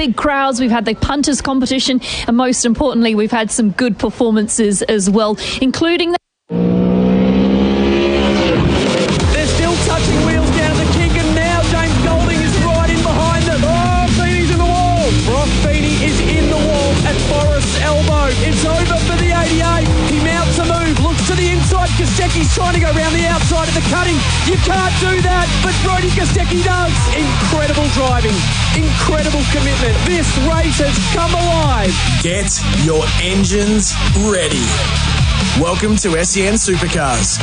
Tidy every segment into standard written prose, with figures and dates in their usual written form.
big crowds, we've had the punters competition, and most importantly, we've had some good performances as well, including the... They're still touching wheels down the kink, and now James Golding is right in behind them. Oh, Feeney's in the wall. Brock Feeney is in the wall at Forrest's elbow. It's over for the 88. He mounts a move, looks to the inside. Kostecki's trying to go around the outside of the cutting. You can't do that, but Brodie Kostecki does. Incredible driving, incredible commitment. This race has come alive. Get your engines ready. Welcome to SEN Supercars.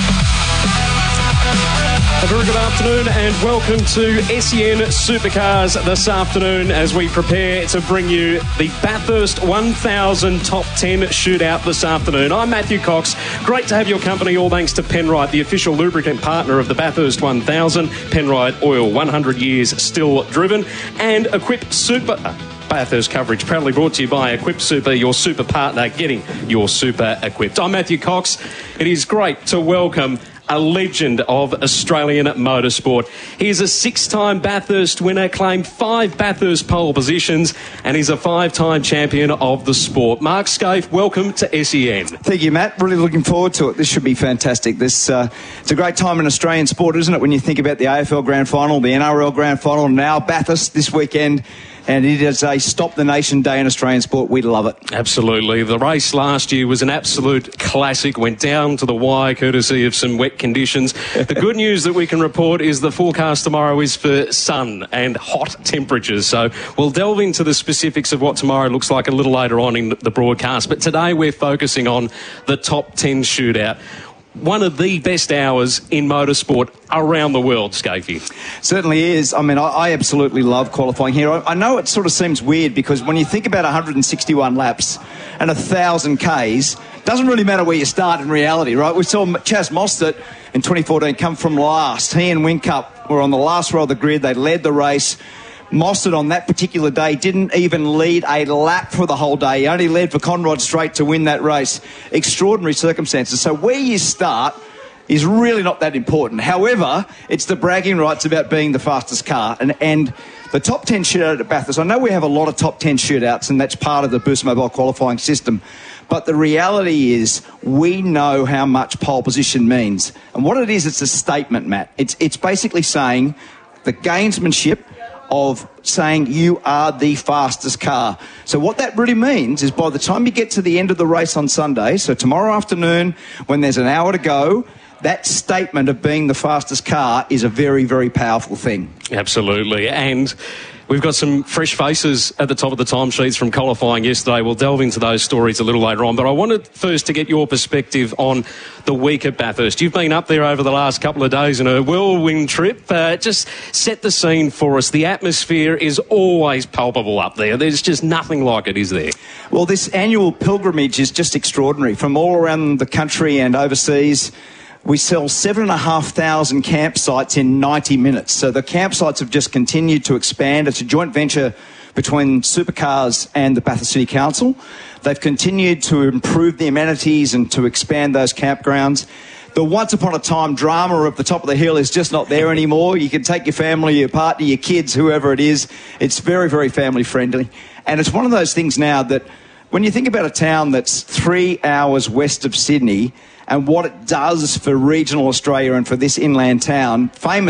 A very good afternoon and welcome to SEN Supercars this afternoon as we prepare to bring you the Bathurst 1000 Top 10 shootout this afternoon. I'm Matthew Cox. Great to have your company, all thanks to Penrite, the official lubricant partner of the Bathurst 1000. Penrite Oil, 100 years still driven, and Equip Super... Bathurst coverage proudly brought to you by Equip Super, your super partner, getting your super equipped. I'm Matthew Cox. It is great to welcome a legend of Australian motorsport. He's a 6-time Bathurst winner, claimed 5 Bathurst pole positions, and he's a 5-time champion of the sport. Mark Skaife, welcome to SEN. Thank you, Matt. Really looking forward to it. This should be fantastic. It's a great time in Australian sport, isn't it, when you think about the AFL Grand Final, the NRL Grand Final, and now Bathurst this weekend. And it is a Stop the Nation day in Australian sport. We love it. Absolutely. The race last year was an absolute classic. Went down to the wire courtesy of some wet conditions. The good news that we can report is the forecast tomorrow is for sun and hot temperatures. So we'll delve into the specifics of what tomorrow looks like a little later on in the broadcast. But today we're focusing on the Top 10 shootout. One of the best hours in motorsport around the world, Skaife. Certainly is. I mean, I absolutely love qualifying here. I know it sort of seems weird because when you think about 161 laps and 1,000 Ks, doesn't really matter where you start in reality, right? We saw Chaz Mostert in 2014 come from last. He and Whincup were on the last row of the grid. They led the race. Mostert on that particular day didn't even lead a lap for the whole day. He only led for Conrod Straight to win that race. Extraordinary circumstances. So where you start is really not that important. However, it's the bragging rights about being the fastest car. And the top 10 shootout at Bathurst, I know we have a lot of top 10 shootouts, and that's part of the Boost Mobile qualifying system. But the reality is we know how much pole position means. And what it is, it's a statement, Matt. It's basically saying the gamesmanship of saying you are the fastest car. So what that really means is by the time you get to the end of the race on Sunday, so tomorrow afternoon when there's an hour to go, that statement of being the fastest car is a very, very powerful thing. Absolutely. And we've got some fresh faces at the top of the timesheets from qualifying yesterday. We'll delve into those stories a little later on. But I wanted first to get your perspective on the week at Bathurst. You've been up there over the last couple of days in a whirlwind trip. Just set the scene for us. The atmosphere is always palpable up there. There's just nothing like it, is there? Well, this annual pilgrimage is just extraordinary. From all around the country and overseas, we sell 7,500 campsites in 90 minutes. So the campsites have just continued to expand. It's a joint venture between Supercars and the Bathurst City Council. They've continued to improve the amenities and to expand those campgrounds. The once upon a time drama of the top of the hill is just not there anymore. You can take your family, your partner, your kids, whoever it is. It's very, very family friendly. And it's one of those things now that when you think about a town that's 3 hours west of Sydney and what it does for regional Australia and for this inland town, famous